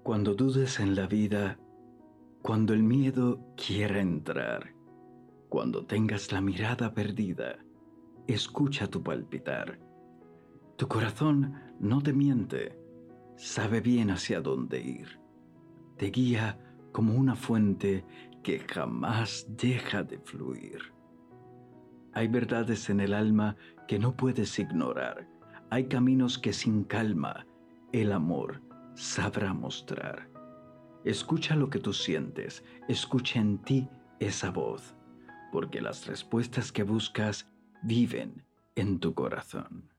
Cuando dudes en la vida, cuando el miedo quiera entrar, cuando tengas la mirada perdida, escucha tu palpitar. Tu corazón no te miente, sabe bien hacia dónde ir. Te guía como una fuente que jamás deja de fluir. Hay verdades en el alma que no puedes ignorar. Hay caminos que sin calma el amor sabrá mostrar. Escucha lo que tú sientes, escucha en ti esa voz, porque las respuestas que buscas viven en tu corazón.